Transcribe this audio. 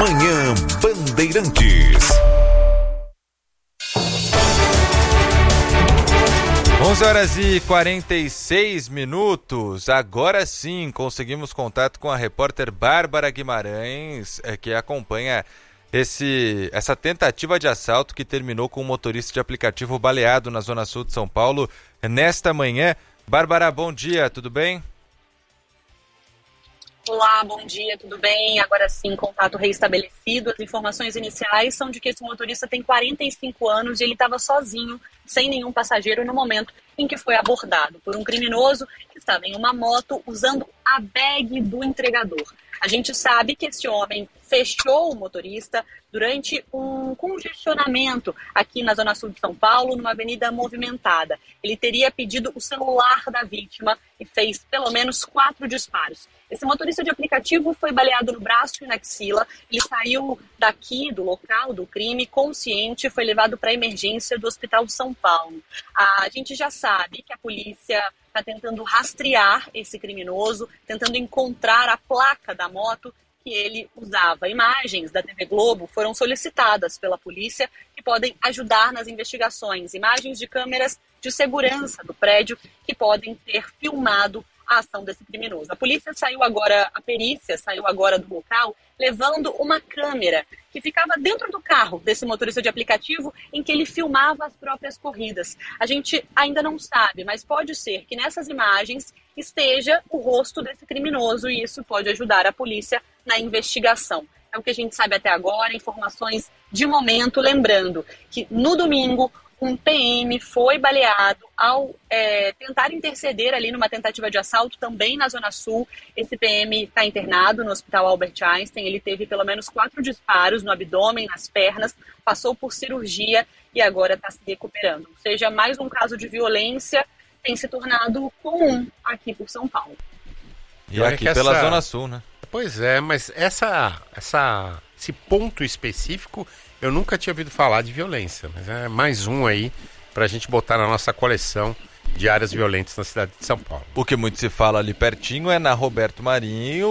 Manhã Bandeirantes. 11h46. Agora sim conseguimos contato com a repórter Bárbara Guimarães, que acompanha essa tentativa de assalto que terminou com um motorista de aplicativo baleado na Zona Sul de São Paulo nesta manhã. Bárbara, bom dia, tudo bem? Olá, bom dia, tudo bem? Agora sim, contato reestabelecido. As informações iniciais são de que esse motorista tem 45 anos e ele estava sozinho, sem nenhum passageiro, no momento em que foi abordado por um criminoso que estava em uma moto usando a bag do entregador. A gente sabe que esse homem fechou o motorista durante um congestionamento aqui na Zona Sul de São Paulo, numa avenida movimentada. Ele teria pedido o celular da vítima e fez pelo menos 4 disparos. Esse motorista de aplicativo foi baleado no braço e na axila. Ele saiu daqui, do local do crime, consciente, foi levado para a emergência do Hospital São Paulo. A gente já sabe que a polícia está tentando rastrear esse criminoso, tentando encontrar a placa da moto que ele usava. Imagens da TV Globo foram solicitadas pela polícia que podem ajudar nas investigações. Imagens de câmeras de segurança do prédio que podem ter filmado a ação desse criminoso. A perícia saiu agora do local, levando uma câmera que ficava dentro do carro desse motorista de aplicativo em que ele filmava as próprias corridas. A gente ainda não sabe, mas pode ser que nessas imagens esteja o rosto desse criminoso e isso pode ajudar a polícia na investigação. É o que a gente sabe até agora, informações de momento, lembrando que no domingo um PM foi baleado ao tentar interceder ali numa tentativa de assalto também na Zona Sul. Esse PM está internado no Hospital Albert Einstein. Ele teve pelo menos 4 disparos no abdômen, nas pernas, passou por cirurgia e agora está se recuperando. Ou seja, mais um caso de violência tem se tornado comum aqui por São Paulo. E aqui pela Zona Sul, né? Pois é, mas esse ponto específico eu nunca tinha ouvido falar de violência, mas é mais um aí pra gente botar na nossa coleção de áreas violentas na cidade de São Paulo. O que muito se fala ali pertinho é na Roberto Marinho